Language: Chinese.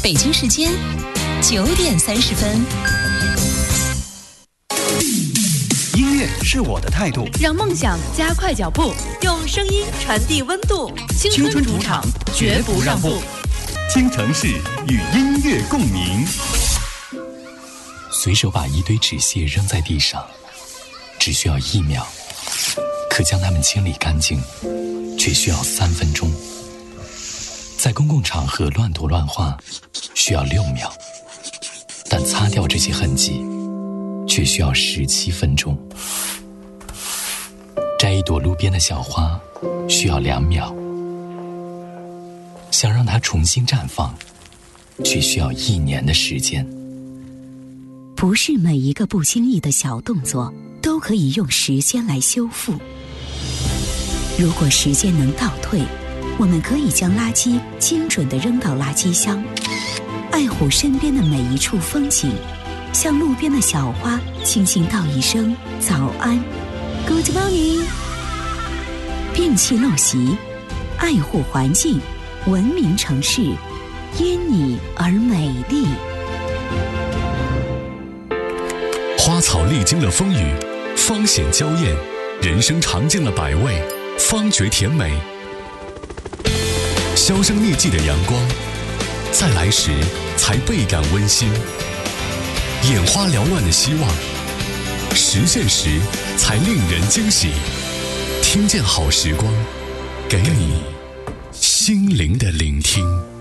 北京时间9:30。 音乐是我的态度， 让梦想加快脚步， 用声音传递温度。 青春主场，绝不让步。 京城市与音乐共鸣。 随手把一堆纸屑扔在地上，只需要1秒，可将它们清理干净，却需要3分钟。在公共场合乱涂乱画，需要6秒，但擦掉这些痕迹，却需要17分钟。摘一朵路边的小花，需要2秒，想让它重新绽放，却需要1年的时间。 不是每一个不经意的小动作都可以用时间来修复。如果时间能倒退，我们可以将垃圾精准地扔到垃圾箱，爱护身边的每一处风景，向路边的小花轻轻道一声早安 Good morning。 摒弃陋习，爱护环境，文明城市因你而美丽。 花草历经了风雨，方显娇艳；人生尝尽了百味，方觉甜美。销声匿迹的阳光，再来时才倍感温馨；眼花缭乱的希望，实现时才令人惊喜。听见好时光，给你心灵的聆听。